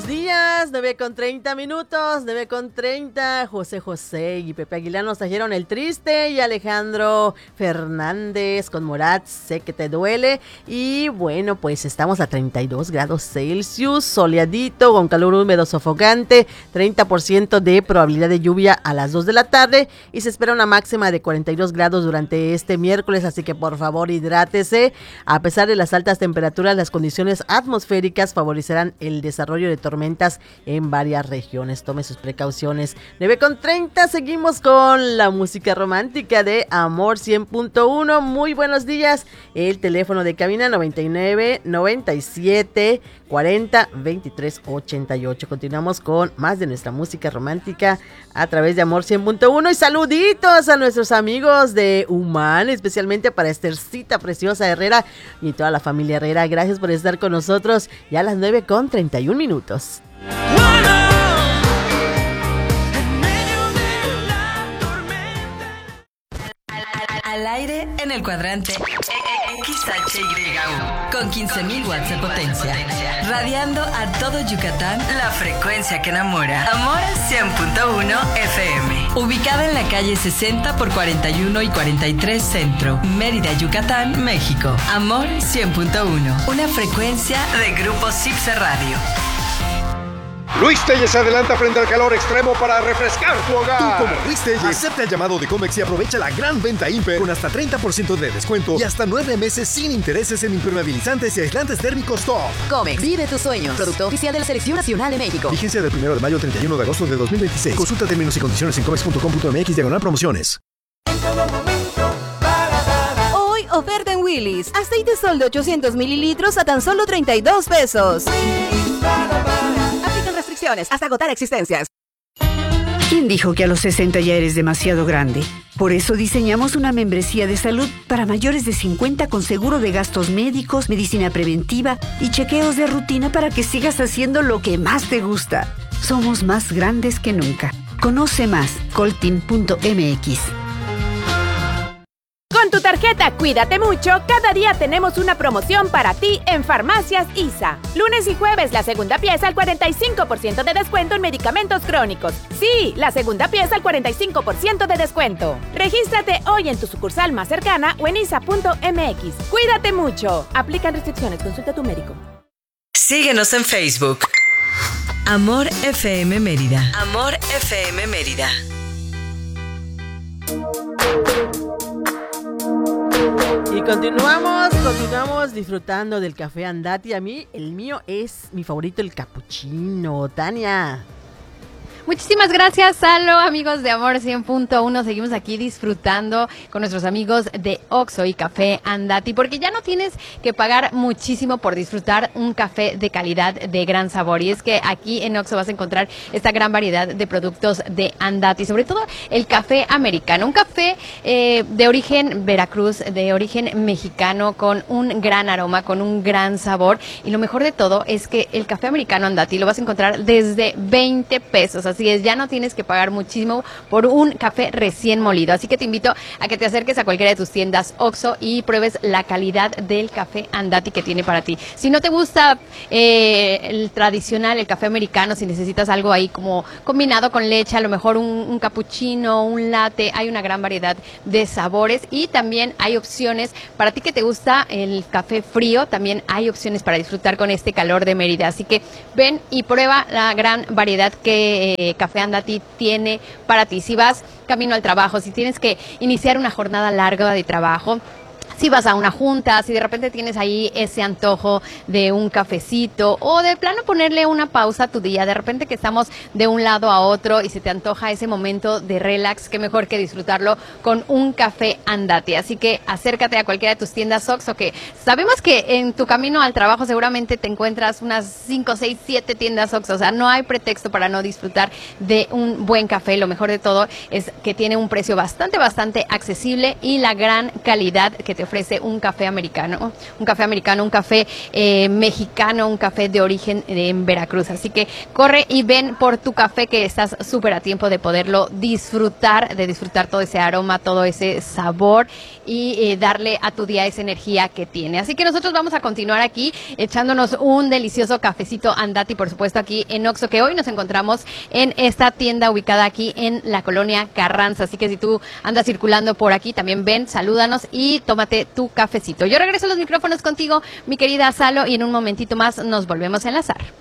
buenos días, 9:30, 9:30. José y Pepe Aguilar nos trajeron El Triste y Alejandro Fernández con Morat, Sé que te duele. Y bueno, pues estamos a 32 grados Celsius, soleadito, con calor húmedo sofocante, 30% de probabilidad de lluvia a las 2 de la tarde y se espera una máxima de 42 grados durante este miércoles, así que por favor hidrátese. A pesar de las altas temperaturas, las condiciones atmosféricas favorecerán el desarrollo de tormentas en varias regiones. Tome sus precauciones. 9:30, seguimos con la música romántica de Amor 100.1. Muy buenos días. El teléfono de cabina 99 97 40 23 88. Continuamos con más de nuestra música romántica a través de Amor 100.1 y saluditos a nuestros amigos de Humán, especialmente para Estercita Preciosa Herrera y toda la familia Herrera. Gracias por estar con nosotros ya a las 9:31. Al aire en el cuadrante XHYU con 15,000 watts de potencia, radiando a todo Yucatán, la frecuencia que enamora. Amor 100.1 FM, ubicada en la calle 60 por 41 y 43 Centro, Mérida, Yucatán, México. Amor 100.1, una frecuencia de Grupo Cipse Radio. Luis Telles se adelanta frente al calor extremo para refrescar tu hogar. Tú, como Luis Telles, acepta el llamado de Comex y aprovecha la gran venta Imper con hasta 30% de descuento y hasta 9 meses sin intereses en impermeabilizantes y aislantes térmicos top. Comex, vive tus sueños. Producto oficial de la Selección Nacional de México. Vigencia del 1 de mayo al 31 de agosto de 2026. Consulta términos y condiciones en comex.com.mx/promociones. Hoy, oferta en Willy's. Aceite Sol de 800 mililitros a tan solo 32 pesos. Aplican restricciones hasta agotar existencias. ¿Quién dijo que a los 60 ya eres demasiado grande? Por eso diseñamos una membresía de salud para mayores de 50 con seguro de gastos médicos, medicina preventiva y chequeos de rutina para que sigas haciendo lo que más te gusta. Somos más grandes que nunca. Conoce más, colteam.mx. Con tu tarjeta Cuídate Mucho, cada día tenemos una promoción para ti en Farmacias ISA. Lunes y jueves, la segunda pieza al 45% de descuento en medicamentos crónicos. Sí, la segunda pieza al 45% de descuento. Regístrate hoy en tu sucursal más cercana o en isa.mx. Cuídate mucho. Aplican restricciones. Consulta a tu médico. Síguenos en Facebook. Amor FM Mérida. Amor FM Mérida. Y continuamos disfrutando del café Andati. A mí, el mío es mi favorito, el capuchino. Tania. Muchísimas gracias, Salo, amigos de Amor 100.1. Seguimos aquí disfrutando con nuestros amigos de Oxxo y Café Andati, porque ya no tienes que pagar muchísimo por disfrutar un café de calidad, de gran sabor. Y es que aquí en Oxxo vas a encontrar esta gran variedad de productos de Andati, sobre todo el café americano, un café de origen Veracruz, de origen mexicano, con un gran aroma, con un gran sabor. Y lo mejor de todo es que el café americano Andati lo vas a encontrar desde 20 pesos. Así es, ya no tienes que pagar muchísimo por un café recién molido. Así que te invito a que te acerques a cualquiera de tus tiendas Oxxo y pruebes la calidad del café Andati que tiene para ti. Si no te gusta el tradicional, el café americano, si necesitas algo ahí como combinado con leche, a lo mejor un cappuccino, un latte, hay una gran variedad de sabores y también hay opciones para ti que te gusta el café frío, también hay opciones para disfrutar con este calor de Mérida. Así que ven y prueba la gran variedad que Café Andati tiene para ti. Si vas camino al trabajo, si tienes que iniciar una jornada larga de trabajo, si vas a una junta, si de repente tienes ahí ese antojo de un cafecito o de plano ponerle una pausa a tu día, de repente que estamos de un lado a otro y se te antoja ese momento de relax, qué mejor que disfrutarlo con un café Andati. Así que acércate a cualquiera de tus tiendas Oxxo, que sabemos que en tu camino al trabajo seguramente te encuentras unas 5, 6, 7 tiendas Oxxo, o sea, no hay pretexto para no disfrutar de un buen café. Lo mejor de todo es que tiene un precio bastante accesible y la gran calidad que te ofrece un café americano, un café mexicano, un café de origen en Veracruz. Así que corre y ven por tu café, que estás súper a tiempo de poderlo disfrutar, todo ese aroma, todo ese sabor y darle a tu día esa energía que tiene. Así que nosotros vamos a continuar aquí echándonos un delicioso cafecito Andati, por supuesto, aquí en Oxxo, que hoy nos encontramos en esta tienda ubicada aquí en la colonia Carranza. Así que si tú andas circulando por aquí, también ven, salúdanos y tómate tu cafecito. Yo regreso a los micrófonos contigo, mi querida Salo, y en un momentito más nos volvemos a enlazar.